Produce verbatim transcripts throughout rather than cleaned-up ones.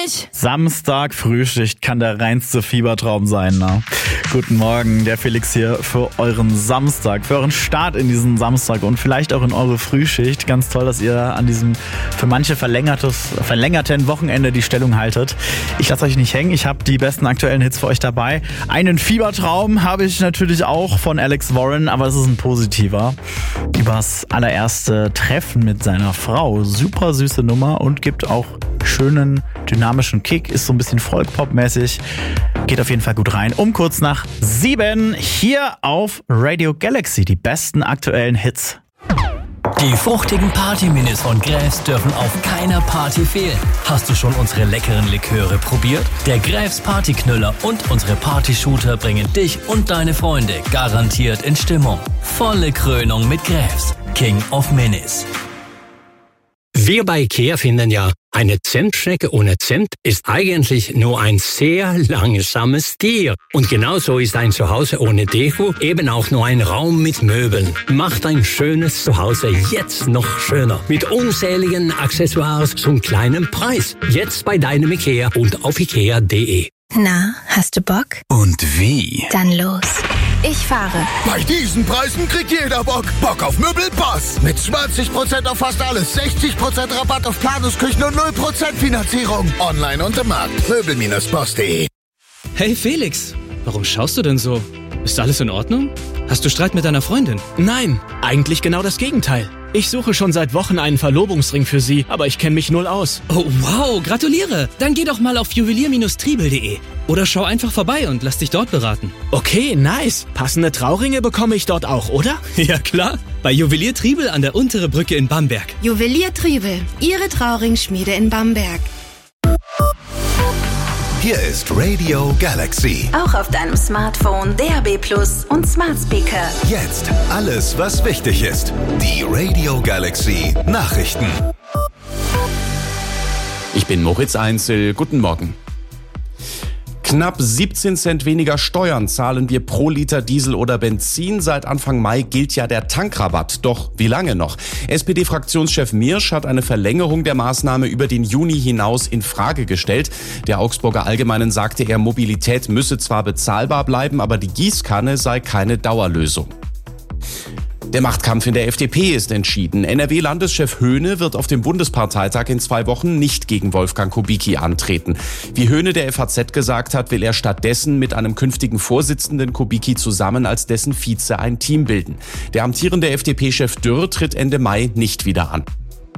nicht. Samstag Frühschicht kann der reinste Fiebertraum sein, ne? Guten Morgen, der Felix hier für euren Samstag, für euren Start in diesen Samstag und vielleicht auch in eure Frühschicht. Ganz toll, dass ihr an diesem für manche verlängertes, verlängerten Wochenende die Stellung haltet. Ich lasse euch nicht hängen, ich habe die besten aktuellen Hits für euch dabei. Einen Fiebertraum habe ich natürlich auch von Alex Warren, aber es ist ein positiver. Übers allererste Treffen mit seiner Frau. Super süße Nummer und gibt auch schönen, dynamischen Kick. Ist so ein bisschen Folk-Pop-mäßig. Geht auf jeden Fall gut rein. Um kurz nach sieben hier auf Radio Galaxy. Die besten aktuellen Hits. Die fruchtigen Party-Minis von Gräfs dürfen auf keiner Party fehlen. Hast du schon unsere leckeren Liköre probiert? Der Gräfs Partyknüller und unsere Partyshooter bringen dich und deine Freunde garantiert in Stimmung. Volle Krönung mit Gräfs, King of Minis. Wir bei IKEA finden ja, eine Zentschnecke ohne Zent ist eigentlich nur ein sehr langsames Tier. Und genauso ist ein Zuhause ohne Deko eben auch nur ein Raum mit Möbeln. Macht ein schönes Zuhause jetzt noch schöner. Mit unzähligen Accessoires zum kleinen Preis. Jetzt bei deinem IKEA und auf ikea punkt de. Na, hast du Bock? Und wie? Dann los. Ich fahre. Bei diesen Preisen kriegt jeder Bock. Bock auf Möbelboss. Mit zwanzig Prozent auf fast alles, sechzig Prozent Rabatt auf Planungsküchen und null Prozent Finanzierung. Online und im Markt. Möbel Bindestrich boss punkt de. Hey Felix, warum schaust du denn so? Ist alles in Ordnung? Hast du Streit mit deiner Freundin? Nein, eigentlich genau das Gegenteil. Ich suche schon seit Wochen einen Verlobungsring für sie, aber ich kenne mich null aus. Oh wow, gratuliere! Dann geh doch mal auf juwelier Stribel punkt de oder schau einfach vorbei und lass dich dort beraten. Okay, nice. Passende Trauringe bekomme ich dort auch, oder? Ja klar, bei Juwelier Triebel an der Untere Brücke in Bamberg. Juwelier Triebel, Ihre Trauringschmiede in Bamberg. Hier ist Radio Galaxy. Auch auf deinem Smartphone, D A B Plus und Smart Speaker. Jetzt alles, was wichtig ist. Die Radio Galaxy Nachrichten. Ich bin Moritz Einzel. Guten Morgen. Knapp siebzehn Cent weniger Steuern zahlen wir pro Liter Diesel oder Benzin. Seit Anfang Mai gilt ja der Tankrabatt. Doch wie lange noch? S P D-Fraktionschef Miersch hat eine Verlängerung der Maßnahme über den Juni hinaus in Frage gestellt. Der Augsburger Allgemeinen sagte er, Mobilität müsse zwar bezahlbar bleiben, aber die Gießkanne sei keine Dauerlösung. Der Machtkampf in der F D P ist entschieden. N R W-Landeschef Höhne wird auf dem Bundesparteitag in zwei Wochen nicht gegen Wolfgang Kubicki antreten. Wie Höhne der F A Z gesagt hat, will er stattdessen mit einem künftigen Vorsitzenden Kubicki zusammen als dessen Vize ein Team bilden. Der amtierende F D P-Chef Dürr tritt Ende Mai nicht wieder an.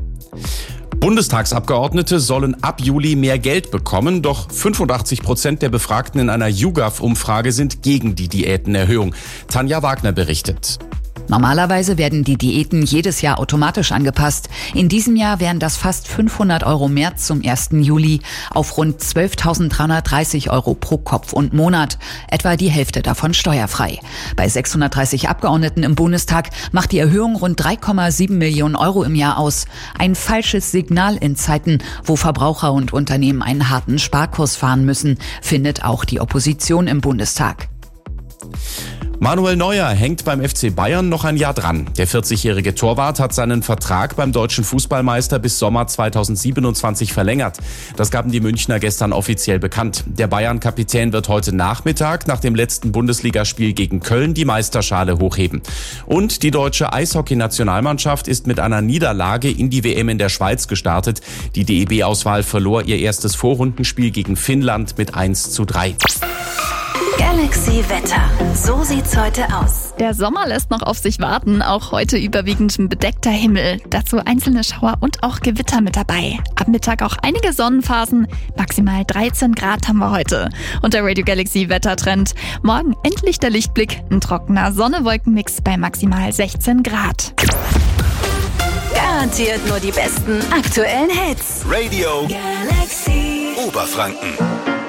Bundestagsabgeordnete sollen ab Juli mehr Geld bekommen, doch fünfundachtzig Prozent der Befragten in einer YouGov-Umfrage sind gegen die Diätenerhöhung. Tanja Wagner berichtet. Normalerweise werden die Diäten jedes Jahr automatisch angepasst. In diesem Jahr wären das fast fünfhundert Euro mehr zum ersten Juli auf rund zwölftausenddreihundertdreißig Euro pro Kopf und Monat. Etwa die Hälfte davon steuerfrei. Bei sechshundertdreißig Abgeordneten im Bundestag macht die Erhöhung rund drei Komma sieben Millionen Euro im Jahr aus. Ein falsches Signal in Zeiten, wo Verbraucher und Unternehmen einen harten Sparkurs fahren müssen, findet auch die Opposition im Bundestag. Manuel Neuer hängt beim F C Bayern noch ein Jahr dran. Der vierzigjährige Torwart hat seinen Vertrag beim deutschen Fußballmeister bis Sommer zweitausendsiebenundzwanzig verlängert. Das gaben die Münchner gestern offiziell bekannt. Der Bayern-Kapitän wird heute Nachmittag nach dem letzten Bundesligaspiel gegen Köln die Meisterschale hochheben. Und die deutsche Eishockey-Nationalmannschaft ist mit einer Niederlage in die W M in der Schweiz gestartet. Die D E B-Auswahl verlor ihr erstes Vorrundenspiel gegen Finnland mit eins zu drei. Galaxy Wetter. So sieht's heute aus. Der Sommer lässt noch auf sich warten. Auch heute überwiegend ein bedeckter Himmel. Dazu einzelne Schauer und auch Gewitter mit dabei. Ab Mittag auch einige Sonnenphasen. Maximal dreizehn Grad haben wir heute. Und der Radio Galaxy Wettertrend. Morgen endlich der Lichtblick. Ein trockener Sonne-Wolken-Mix bei maximal sechzehn Grad. Garantiert nur die besten aktuellen Hits. Radio Galaxy Oberfranken.